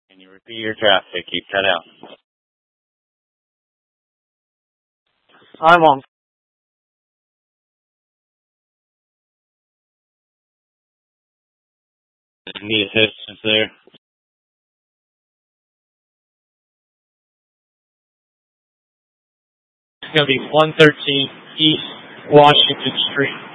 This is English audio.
Can you repeat your traffic? You cut out. I'm on. Need assistance there? It's going to be 113 East Washington Street.